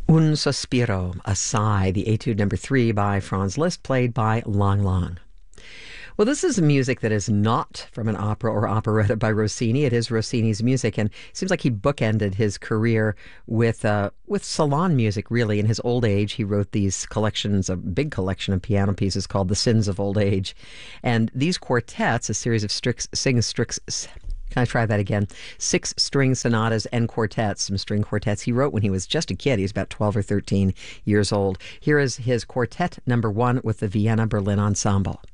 Un Sospiro, a sigh, the etude number 3 by Franz Liszt, played by Lang Lang. Well, this is music that is not from an opera or operetta by Rossini. It is Rossini's music, and it seems like he bookended his career with salon music. Really, in his old age, he wrote these collections, a big collection of piano pieces called "The Sins of Old Age," and these quartets, a series of can I try that again? Six string sonatas and quartets, some string quartets he wrote when he was just a kid. He was about 12 or 13 years old. Here is his quartet number 1 with the Vienna Berlin Ensemble.